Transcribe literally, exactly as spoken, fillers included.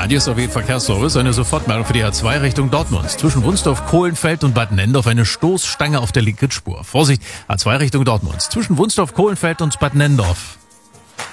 Hier ist auf jeden Verkehrsservice eine Sofortmeldung für die A zwei Richtung Dortmund. Zwischen Wunsdorf, Kohlenfeld und Bad Nendorf eine Stoßstange auf der linken Spur. Vorsicht, A zwei Richtung Dortmund. Zwischen Wunsdorf, Kohlenfeld und Bad Nendorf.